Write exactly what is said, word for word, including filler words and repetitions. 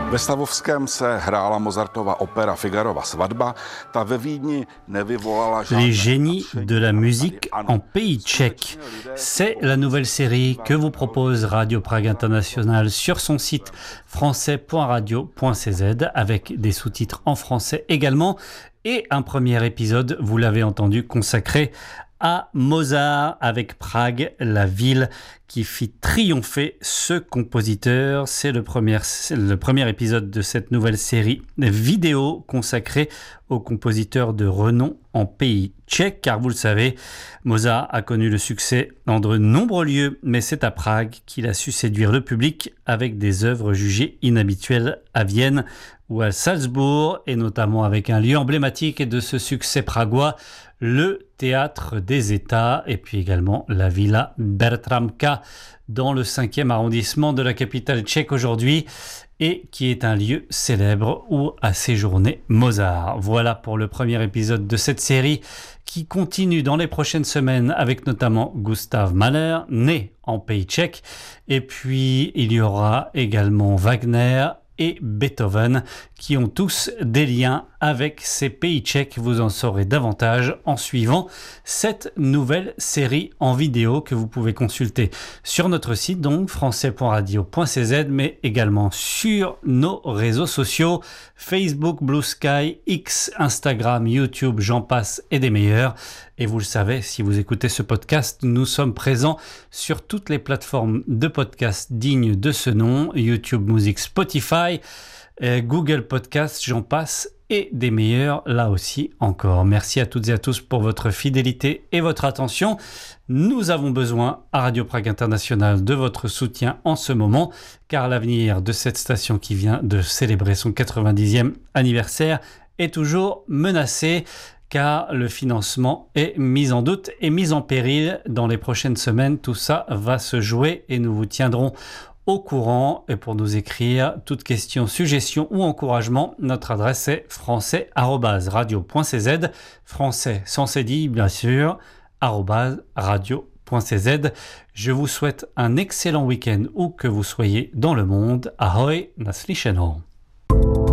Ve Stavovském se hrála Mozartova opéra Figarova svatba, ta ve Vídni nevyvolala žádné... Les génies de la musique en pays tchèque. C'est la nouvelle série que vous propose Radio Prague International sur son site français point radio point c z avec des sous-titres en français également et un premier épisode, vous l'avez entendu, consacré à Mozart avec Prague, la ville qui fit triompher ce compositeur. C'est le premier, le premier épisode de cette nouvelle série vidéo consacrée au compositeur de renom en pays tchèque, car vous le savez, Mozart a connu le succès dans de nombreux lieux, mais c'est à Prague qu'il a su séduire le public avec des œuvres jugées inhabituelles à Vienne ou à Salzbourg, et notamment avec un lieu emblématique de ce succès pragois, le Théâtre des États, et puis également la Villa Bertramka dans le cinquième arrondissement de la capitale tchèque aujourd'hui, et qui est un lieu célèbre où a séjourné Mozart. Voilà pour le premier épisode de cette série qui continue dans les prochaines semaines avec notamment Gustav Mahler, né en pays tchèque, et puis il y aura également Wagner et Beethoven, qui ont tous des liens avec ces pays tchèques. Vous en saurez davantage en suivant cette nouvelle série en vidéo que vous pouvez consulter sur notre site, donc français point radio point c z, mais également sur nos réseaux sociaux, Facebook, Blue Sky, X, Instagram, YouTube, j'en passe et des meilleurs. Et vous le savez, si vous écoutez ce podcast, nous sommes présents sur toutes les plateformes de podcast dignes de ce nom, YouTube Music, Spotify, euh, Google Podcast, j'en passe et des meilleurs là aussi encore. Merci à toutes et à tous pour votre fidélité et votre attention. Nous avons besoin à Radio Prague International de votre soutien en ce moment, car l'avenir de cette station qui vient de célébrer son quatre-vingt-dixième anniversaire est toujours menacé, car le financement est mis en doute et mis en péril. Dans les prochaines semaines, tout ça va se jouer et nous vous tiendrons au courant. Et pour nous écrire toute question, suggestion ou encouragement, notre adresse est français arobase radio point c z, français sans cédille bien sûr, arobase radio point c z. Je vous souhaite un excellent week-end où que vous soyez dans le monde. Ahoj, naslyšenou.